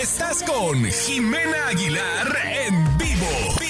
Estás con Jimena Aguilar en vivo.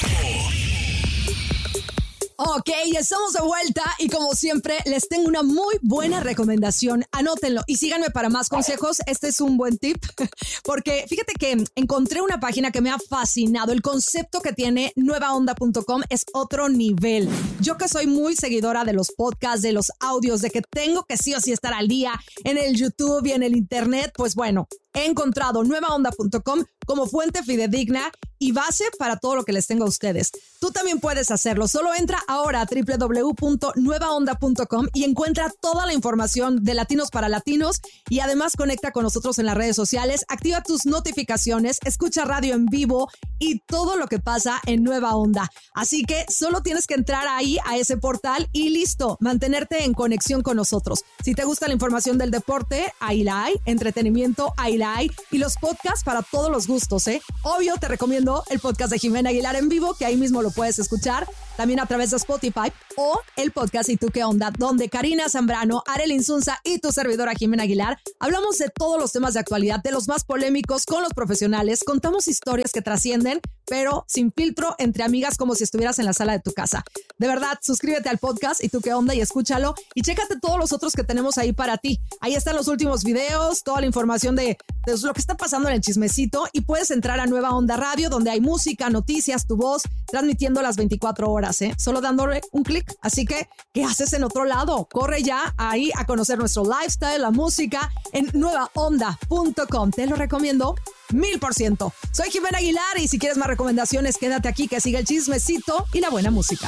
Ok, estamos de vuelta y como siempre les tengo una muy buena recomendación. Anótenlo y síganme para más consejos. Este es un buen tip porque fíjate que encontré una página que me ha fascinado. El concepto que tiene nuevaonda.com es otro nivel. Yo que soy muy seguidora de los podcasts, de los audios, de que tengo que sí o sí estar al día en el YouTube y en el internet, pues bueno, he encontrado nuevaonda.com como fuente fidedigna y base para todo lo que les tengo a ustedes. Tú también puedes hacerlo. Solo entra ahora a www.nuevaonda.com y encuentra toda la información de Latinos para Latinos y además conecta con nosotros en las redes sociales, activa tus notificaciones, escucha radio en vivo y todo lo que pasa en Nueva Onda. Así que solo tienes que entrar ahí a ese portal y listo, mantenerte en conexión con nosotros. Si te gusta la información del deporte, ahí la hay, entretenimiento, ahí la hay y los podcasts para todos los gustos, ¿eh? Obvio, te recomiendo el podcast de Jimena Aguilar en vivo, que ahí mismo lo puedes escuchar, también a través de Spotify, o el podcast ¿Y tú qué onda?, donde Karina Zambrano, Arely Insunza y tu servidora Jimena Aguilar hablamos de todos los temas de actualidad, de los más polémicos con los profesionales, contamos historias que trascienden, pero sin filtro, entre amigas, como si estuvieras en la sala de tu casa. De verdad, suscríbete al podcast ¿Y tú qué onda? Y escúchalo y chécate todos los otros que tenemos ahí para ti. Ahí están los últimos videos, toda la información de lo que está pasando en el chismecito y puedes entrar a Nueva Onda Radio, donde hay música, noticias, tu voz, transmitiendo las 24 horas, solo dándole un clic. Así que, ¿qué haces en otro lado? Corre ya ahí a conocer nuestro lifestyle, la música en nuevaonda.com. Te lo recomiendo 1000%. Soy Jimena Aguilar y si quieres más recomendaciones, quédate aquí que siga el chismecito y la buena música.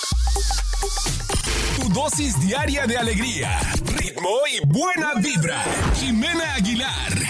Tu dosis diaria de alegría, ritmo y buena vibra. Jimena Aguilar.